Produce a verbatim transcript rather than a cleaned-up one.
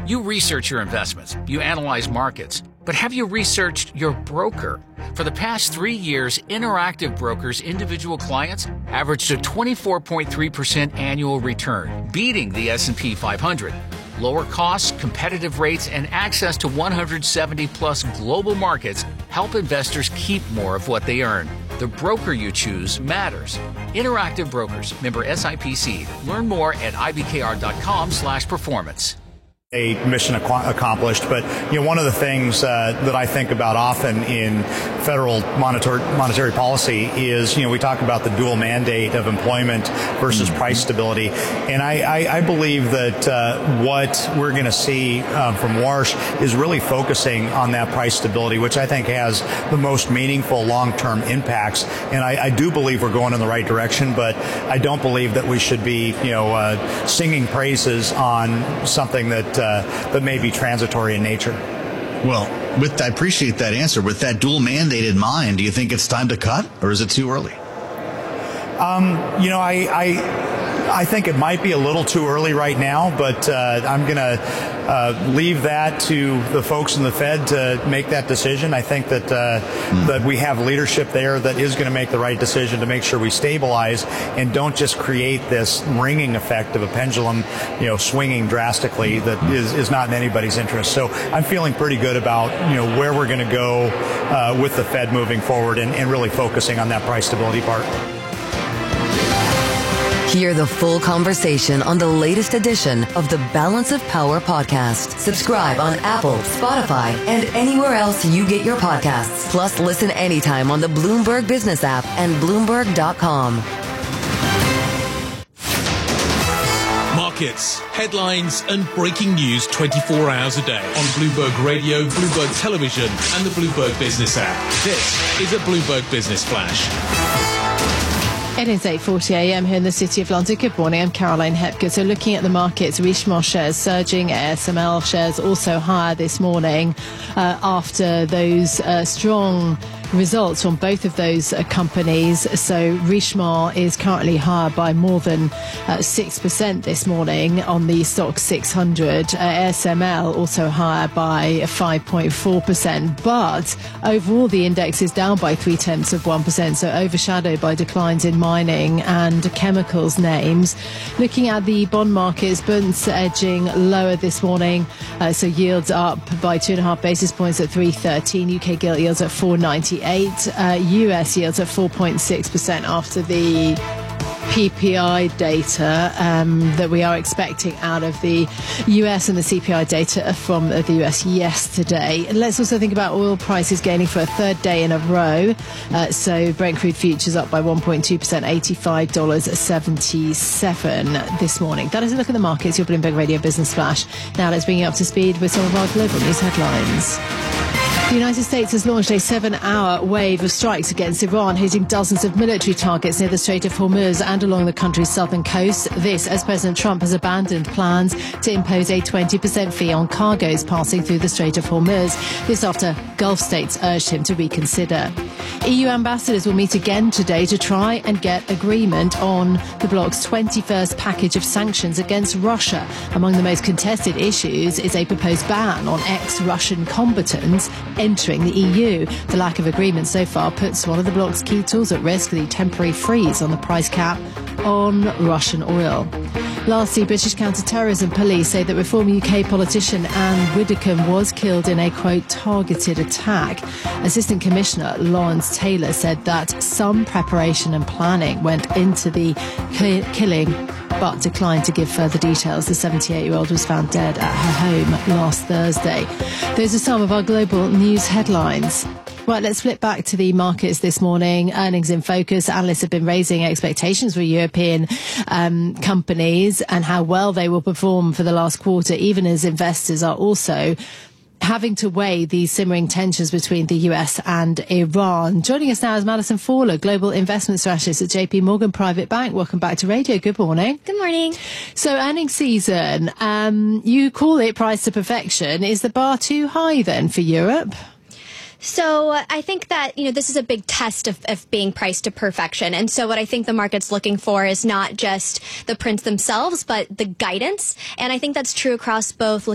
You research your investments, you analyze markets, but have you researched your broker? For the past three years, Interactive Brokers' individual clients averaged a twenty-four point three percent annual return, beating the S and P five hundred. Lower costs, competitive rates, and access to one hundred seventy plus global markets help investors keep more of what they earn. The broker you choose matters. Interactive Brokers, member S I P C. Learn more at ibkr.com slash performance. A mission ac- accomplished, but you know, one of the things uh, that I think about often in federal monetary monetary policy is, you know, we talk about the dual mandate of employment versus mm-hmm. price stability, and I, I, I believe that uh, what we're going to see um, from Warsh is really focusing on that price stability, which I think has the most meaningful long-term impacts. And I, I do believe we're going in the right direction, but I don't believe that we should be, you know, uh, singing praises on something that. Uh, that may be transitory in nature. Well, with I appreciate that answer. With that dual mandate in mind, do you think it's time to cut, or is it too early? Um, you know, I, I I think it might be a little too early right now, but uh, I'm going to uh, leave that to the folks in the Fed to make that decision. I think that uh, mm. that we have leadership there that is going to make the right decision to make sure we stabilize and don't just create this ringing effect of a pendulum, you know, swinging drastically that is, is not in anybody's interest. So I'm feeling pretty good about, you know, where we're going to go uh, with the Fed moving forward and, and really focusing on that price stability part. Hear the full conversation on the latest edition of the Balance of Power podcast. Subscribe on Apple, Spotify, and anywhere else you get your podcasts. Plus, listen anytime on the Bloomberg Business app and Bloomberg dot com. Markets, headlines, and breaking news twenty-four hours a day on Bloomberg Radio, Bloomberg Television, and the Bloomberg Business app. This is a Bloomberg Business Flash. It is eight forty a m here in the City of London. Good morning, I'm Caroline Hepker. So looking at the markets, Richemont shares surging, A S M L shares also higher this morning uh, after those uh, strong results from both of those uh, companies. So Richemont is currently higher by more than uh, six percent this morning on the stock six hundred. Uh, A S M L also higher by five point four percent. But overall, the index is down by three tenths of one percent, so overshadowed by declines in mining and chemicals names. Looking at the bond markets, Bunds edging lower this morning, uh, so yields up by two and a half basis points at three thirteen. U K gilt yields at four ninety-eight. Uh, U S yields at four point six percent after the P P I data um, that we are expecting out of the U S, and the C P I data from the U S yesterday. Let's also think about oil prices gaining for a third day in a row. Uh, so Brent crude futures up by one point two percent, eighty-five dollars seventy-seven this morning. That is a look at the markets, your Bloomberg Radio Business Flash. Now let's bring you up to speed with some of our global news headlines. The United States has launched a seven-hour wave of strikes against Iran, hitting dozens of military targets near the Strait of Hormuz and along the country's southern coast. This as President Trump has abandoned plans to impose a twenty percent fee on cargoes passing through the Strait of Hormuz. This after Gulf states urged him to reconsider. E U ambassadors will meet again today to try and get agreement on the bloc's twenty-first package of sanctions against Russia. Among the most contested issues is a proposed ban on ex-Russian combatants entering the E U. The lack of agreement so far puts one of the bloc's key tools at risk, the temporary freeze on the price cap on Russian oil. Lastly, British counter-terrorism police say that Reform U K politician Anne Widdecombe was killed in a, quote, targeted attack. Assistant Commissioner Lawrence Taylor said that some preparation and planning went into the ki- killing, but declined to give further details. The seventy-eight-year-old was found dead at her home last Thursday. Those are some of our global news headlines. Right, let's flip back to the markets this morning. Earnings in focus. Analysts have been raising expectations for European um, companies and how well they will perform for the last quarter, even as investors are also having to weigh the simmering tensions between the U S and Iran. Joining us now is Madison Fowler, Global Investment Strategist at J P Morgan Private Bank. Welcome back to radio. Good morning. Good morning. So earnings season, um, you call it price to perfection. Is the bar too high then for Europe? So uh, I think that, you know, this is a big test of, of being priced to perfection. And so what I think the market's looking for is not just the prints themselves, but the guidance. And I think that's true across both